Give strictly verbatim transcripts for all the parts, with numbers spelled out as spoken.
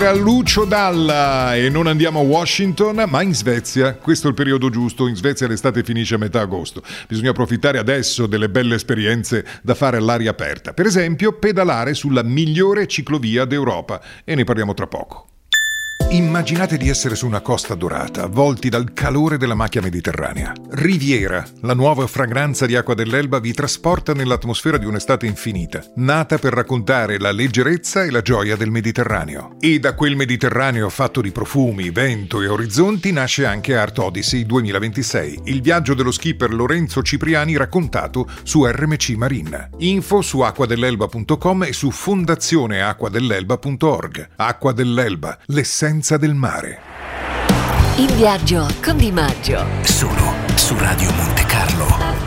A Lucio Dalla e non andiamo a Washington ma in Svezia. Questo è il periodo giusto. In Svezia l'estate finisce a metà agosto. Bisogna approfittare adesso delle belle esperienze da fare all'aria aperta, per esempio pedalare sulla migliore ciclovia d'Europa, e ne parliamo tra poco. Immaginate di essere su una costa dorata, avvolti dal calore della macchia mediterranea. Riviera, la nuova fragranza di Acqua dell'Elba, vi trasporta nell'atmosfera di un'estate infinita, nata per raccontare la leggerezza e la gioia del Mediterraneo. E da quel Mediterraneo fatto di profumi, vento e orizzonti nasce anche Art Odyssey duemilaventisei, il viaggio dello skipper Lorenzo Cipriani raccontato su R M C Marine. Info su acqua dell'elba punto com e su fondazione acqua dell'elba punto org. Acqua dell'Elba, l'essenza del mare. In viaggio con Di Maggio. Solo su Radio Monte Carlo.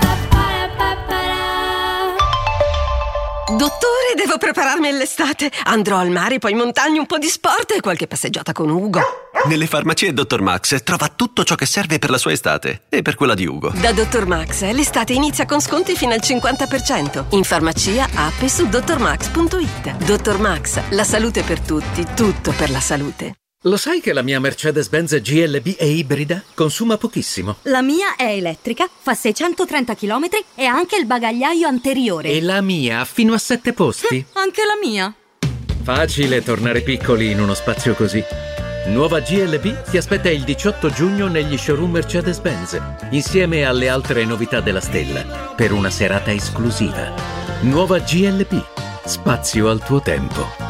Dottore, devo prepararmi all'estate. Andrò al mare, poi in montagna, un po' di sport e qualche passeggiata con Ugo. Nelle farmacie Dottor Max trova tutto ciò che serve per la sua estate e per quella di Ugo. Da Dottor Max l'estate inizia con sconti fino al cinquanta per cento. In farmacia, app e su dottor max punto it. Dottor Max, la salute per tutti, tutto per la salute. Lo sai che la mia Mercedes-Benz G L B è ibrida? Consuma pochissimo. La mia è elettrica, fa seicentotrenta chilometri e ha anche il bagagliaio anteriore. E la mia ha fino a sette posti. Eh, anche la mia. Facile tornare piccoli in uno spazio così. Nuova G L B ti aspetta il diciotto giugno negli showroom Mercedes-Benz, insieme alle altre novità della stella, per una serata esclusiva. Nuova G L B. Spazio al tuo tempo.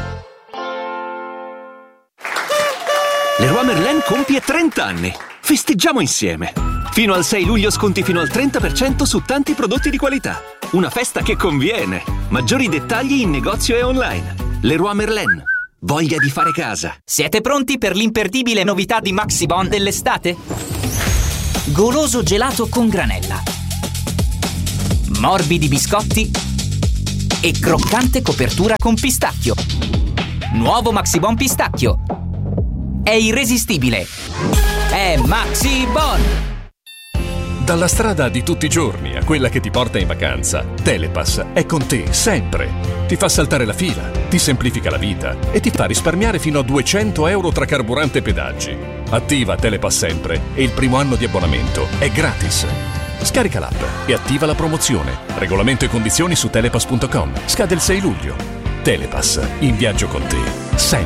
Leroy Merlin compie trenta anni. Festeggiamo insieme. Fino al sei luglio sconti fino al trenta per cento su tanti prodotti di qualità. Una festa che conviene. Maggiori dettagli in negozio e online. Leroy Merlin. Voglia di fare casa. Siete pronti per l'imperdibile novità di Maxibon dell'estate? Goloso gelato con granella, morbidi biscotti e croccante copertura con pistacchio. Nuovo Maxibon pistacchio. È irresistibile. È Maxibon. Dalla strada di tutti i giorni a quella che ti porta in vacanza, Telepass è con te sempre. Ti fa saltare la fila, ti semplifica la vita e ti fa risparmiare fino a duecento euro tra carburante e pedaggi. Attiva Telepass sempre e il primo anno di abbonamento è gratis. Scarica l'app e attiva la promozione. Regolamento e condizioni su telepass punto com. Scade il sei luglio. Telepass, in viaggio con te, sempre.